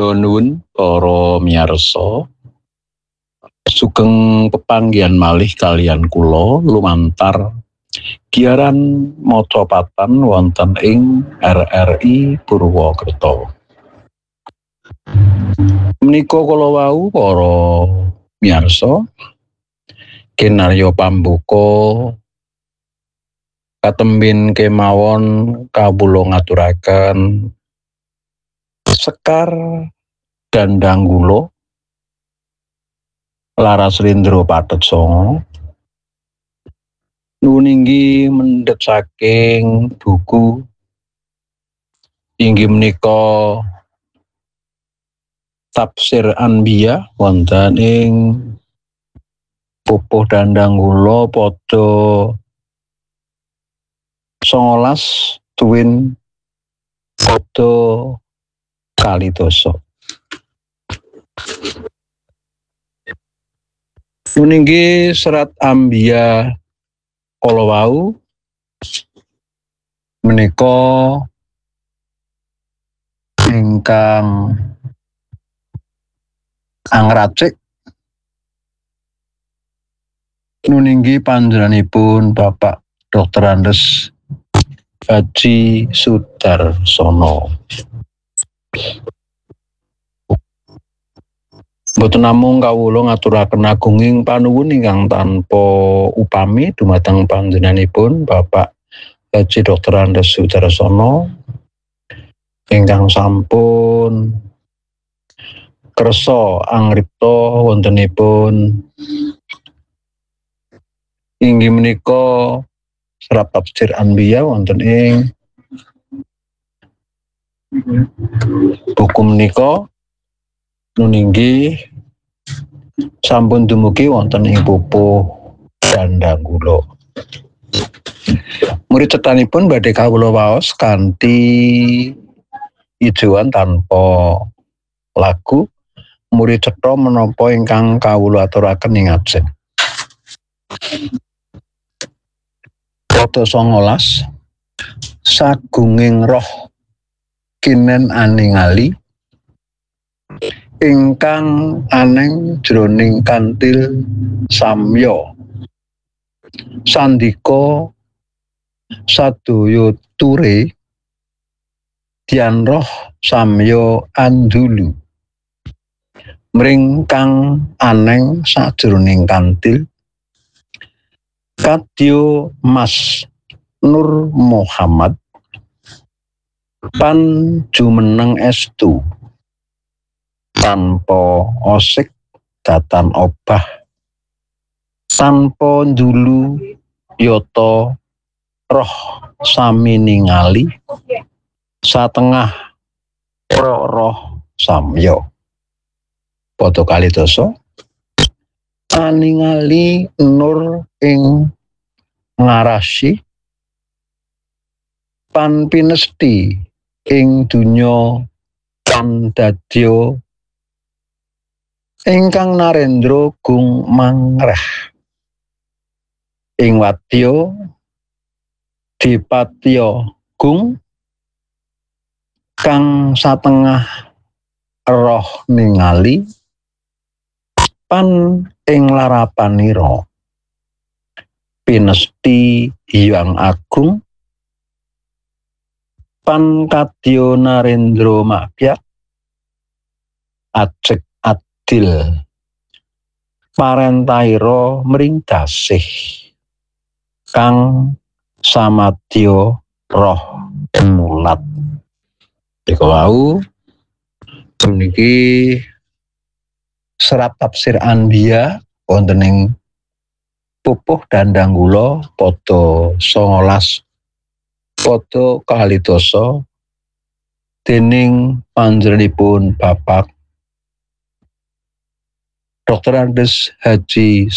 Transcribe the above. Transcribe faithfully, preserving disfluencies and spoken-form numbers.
Kula nuwun para miyarsa sugeng pepanggihan malih kalian kula lumantar giaran macapatan wonten ing R R I Purwokerto. Menika kula wau para miyarsa kinarya pambuka katembin kemawon kawula ngaturaken Sekar Dandang Kula Laras Rindro Pathet Sanga nuwun inggih mendhet saking buku inggih menika Tafsir Anbiya wonten ing Pupuh Dandang Kula pada songolas tuwin pada kalidasa. Nuwun inggih serat Anbiya kala wau menika ingkang angracik nuwun inggih panjenenganipun Bapak Doktor Andes Haji Sudarsono. Boten namung kawula ngaturaken agunging panuwun ingkang tanpa upami dumateng panjenenganipun Bapak Haji Doktor Andes Sudarsono ingkang sampun kersa angripta wontenipun inggih menika serat Tafsir Anbiya wonten ing buku menika nun inggih sampun dumugi wonten ing Pupuh Dandang Kula. Murid cethanipun badhe kawula waos kanthi ijoan tanpa lagu murid cetha menapa ingkang kawula aturaken ing ajeng. Pada songolas sagunging roh kinen aningali ingkang aneng jroning kantil samya sandika sadaya ture dian roh samya andulu mring kang aneng sajroning kantil kadya Mas Nur Muhammad pan jumeneng estu tanpa osik datan obah tanpa ndulu yata roh sami ningali satengah roh roh samya pada kalidasa aningali nur ing ngarasi pan pinesti ing dunya pan dadya ingkang narendra gung mangreh ing wadya dipatya gung kang satengah roh ningali pan ing larapanira pinesti hyang agung pan kadya narendra makya ajek adil parentahira mring dasih kang samadya roh mulat. Ika wau puniki serat Tafsir Anbiya wonten ing Pupuh Dandang Kula pada songolas pada kalidasa dening panjenenganipun Bapak Doktor Andes Haji